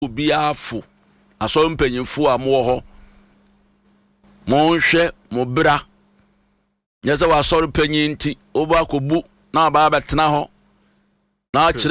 obi afo asɔre mpanyinfo a mo ho mo nhwɛ mo bra nyɛ sɛ wasɔre panyinti oba kobu na ba betena ho na